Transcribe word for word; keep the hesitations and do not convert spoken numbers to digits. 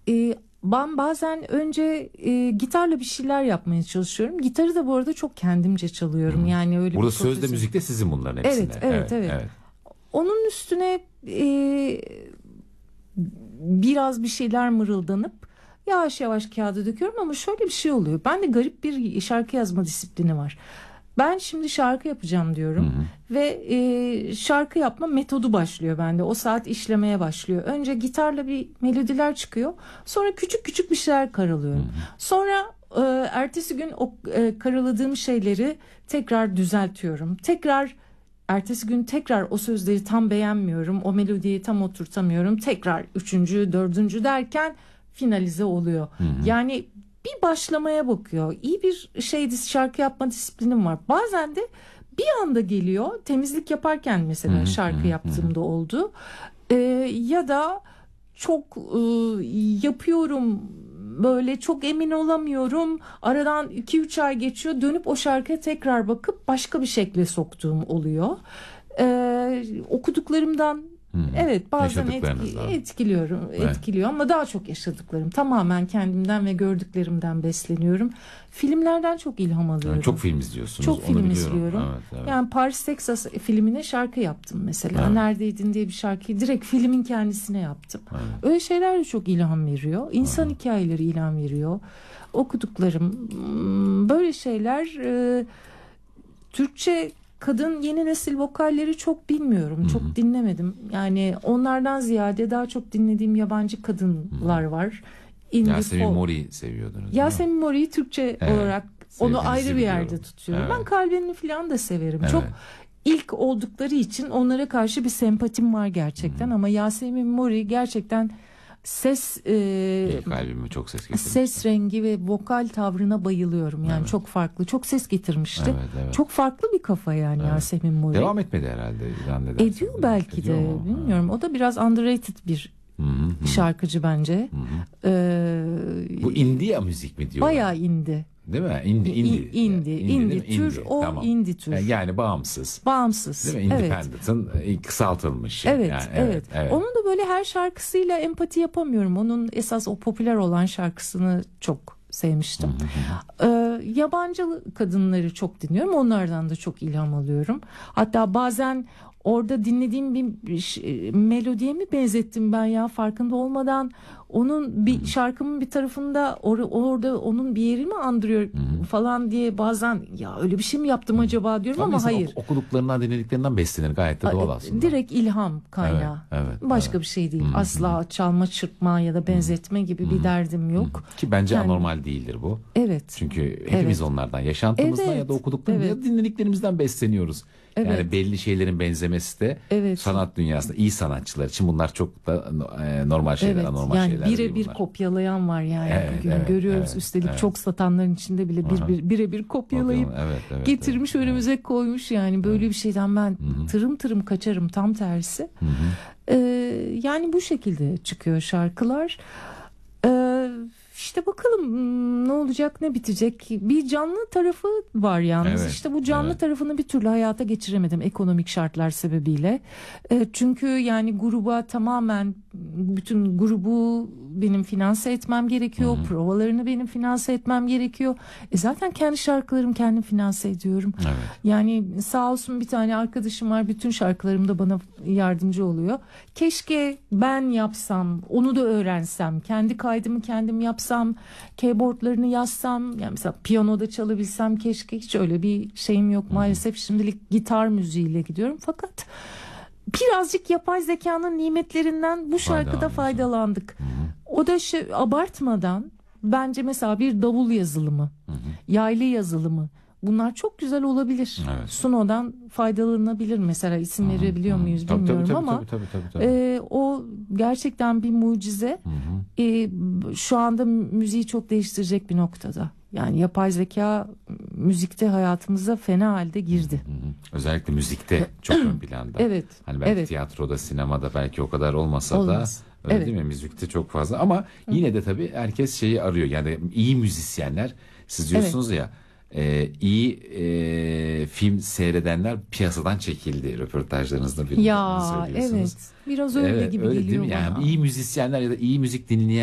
e, ben bazen önce e, gitarla bir şeyler yapmaya çalışıyorum. Gitarı da bu arada çok kendimce çalıyorum. Hı-hı. Yani öyle burada bir sözde profesyonel... müzik de sizin bunların hepsinde. Evet, evet, evet. evet. Onun üstüne e, biraz bir şeyler mırıldanıp yavaş yavaş kağıda döküyorum ama şöyle bir şey oluyor. Bende garip bir şarkı yazma disiplini var. Ben şimdi şarkı yapacağım diyorum. Hı hı. Ve e, şarkı yapma metodu başlıyor bende. O saat işlemeye başlıyor. Önce gitarla bir melodiler çıkıyor. Sonra küçük küçük bir şeyler karalıyorum. Hı hı. Sonra e, ertesi gün o e, karaladığım şeyleri tekrar düzeltiyorum. Tekrar ertesi gün tekrar o sözleri tam beğenmiyorum. O melodiyi tam oturtamıyorum. Tekrar üçüncü, dördüncü derken finalize oluyor. Hı hı. Yani bir başlamaya bakıyor. İyi bir şey, şarkı yapma disiplinim var. Bazen de bir anda geliyor. Temizlik yaparken mesela hı hı, şarkı hı, yaptığımda hı. oldu. Ee, ya da çok e, yapıyorum, böyle çok emin olamıyorum. Aradan iki üç ay geçiyor. Dönüp o şarkıya tekrar bakıp başka bir şekle soktuğum oluyor. Ee, okuduklarımdan Hmm. Evet, bazen etki, etkiliyorum, evet. etkiliyor ama daha çok yaşadıklarım. Tamamen kendimden ve gördüklerimden besleniyorum. Filmlerden çok ilham alıyorum. Yani çok film izliyorsunuz. Çok film biliyorum. izliyorum. Evet, evet. Yani Paris, Texas filmine şarkı yaptım mesela. Evet. Neredeydin diye bir şarkıyı direkt filmin kendisine yaptım. Evet. Öyle şeyler de çok ilham veriyor. İnsan evet. hikayeleri ilham veriyor. Okuduklarım böyle şeyler. E, Türkçe kadın yeni nesil vokalleri çok bilmiyorum. Hı-hı. Çok dinlemedim. Yani onlardan ziyade daha çok dinlediğim yabancı kadınlar Hı-hı. var. Indie Yasemin folk. Mori'yi seviyordunuz. Yasemin Mori'yi Türkçe evet. olarak onu ayrı bir biliyorum. yerde tutuyorum. Evet. Ben Kalben'i falan da severim. Evet. Çok ilk oldukları için onlara karşı bir sempatim var gerçekten. Hı-hı. Ama Yasemin Mori gerçekten ses e, kalbime çok ses getirmiş. Ses rengi ve vokal tavrına bayılıyorum. Yani evet. çok farklı. Çok ses getirmişti. Evet, evet. Çok farklı bir kafa yani evet. Yasemin Mori. Devam etmedi herhalde. Ediyor belki Ediyor de. Mu? Bilmiyorum. Ha. O da biraz underrated bir Hı-hı. şarkıcı bence. Ee, Bu indie müzik mi diyorlar? Bayağı indie. Değil mi? Indie, indie. Indie, indie, indie tür indie. O tamam. indie tür. Yani bağımsız. Bağımsız. Değil mi? Independent'ın evet. kısaltılmış. Evet, yani. evet, evet, evet. Onun da böyle her şarkısıyla empati yapamıyorum. Onun esas o popüler olan şarkısını çok sevmiştim. Ee, yabancı kadınları çok dinliyorum. Onlardan da çok ilham alıyorum. Hatta bazen orada dinlediğim bir şey, melodiye mi benzettim ben ya farkında olmadan onun bir şarkımın bir tarafında or, orada onun bir yeri mi andırıyor Hı-hı. falan diye bazen ya öyle bir şey mi yaptım acaba diyorum ama, ama hayır. Okuduklarından dinlediklerinden beslenir gayet de doğal aslında. Direkt ilham kaynağı. Evet, evet, Başka evet. bir şey değil. Hı-hı. Asla çalma, çırpma ya da benzetme Hı-hı. gibi bir derdim yok. Hı-hı. Ki bence Kendim... anormal değildir bu. Evet. Çünkü hepimiz evet. onlardan yaşantımızdan evet. ya da okuduklarımızdan evet. ya da dinlediklerimizden besleniyoruz. Evet. Yani belli şeylerin benzemesi de evet. sanat dünyasında iyi sanatçılar için bunlar çok da e, normal şeyler, evet. anormal yani şeyler değil bunlar. Birebir kopyalayan var yani evet, bugün evet, görüyoruz. Evet, Üstelik evet. çok satanların içinde bile bir, bir birebir kopyalayıp evet, evet, getirmiş evet, önümüze evet. koymuş yani böyle evet. bir şeyden ben Hı-hı. tırım tırım kaçarım tam tersi. Ee, yani bu şekilde çıkıyor şarkılar. Ee, İşte bakalım ne olacak ne bitecek. Bir canlı tarafı var yalnız. Evet, işte bu canlı evet. tarafını bir türlü hayata geçiremedim ekonomik şartlar sebebiyle. E, çünkü yani gruba tamamen bütün grubu benim finanse etmem gerekiyor. Hı-hı. Provalarını benim finanse etmem gerekiyor. E zaten kendi şarkılarımı kendim finanse ediyorum. Evet. Yani sağ olsun bir tane arkadaşım var. Bütün şarkılarımda bana yardımcı oluyor. Keşke ben yapsam, onu da öğrensem, kendi kaydımı kendim yapsam, keyboardlarını yazsam, yani mesela piyanoda çalabilsem keşke. Hiç öyle bir şeyim yok maalesef. Şimdilik gitar müziğiyle gidiyorum fakat birazcık yapay zekanın nimetlerinden bu şarkıda faydalandık. Hı hı. O da şey, abartmadan bence mesela bir davul yazılımı, hı hı. yaylı yazılımı bunlar çok güzel olabilir. Evet. Suno'dan faydalanabilir mesela isim hı hı. verebiliyor muyuz tabii, bilmiyorum tabii, tabii, ama tabii, tabii, tabii, tabii. E, o gerçekten bir mucize. Hı hı. E, şu anda müziği çok değiştirecek bir noktada. Yani yapay zeka müzikte hayatımıza fena halde girdi. Hı hı. Özellikle müzikte çok ön planda. Evet. Hani belki evet. tiyatroda, sinemada belki o kadar olmasa Olmaz. da öyle evet. değil mi? Müzikte çok fazla ama hı. yine de tabii herkes şeyi arıyor. Yani iyi müzisyenler siz diyorsunuz evet. ya e, iyi e, film seyredenler piyasadan çekildi röportajlarınızda bir ya evet. Biraz öyle evet, gibi öyle geliyor değil mi? bana. Yani iyi müzisyenler ya da iyi müzik dinleyen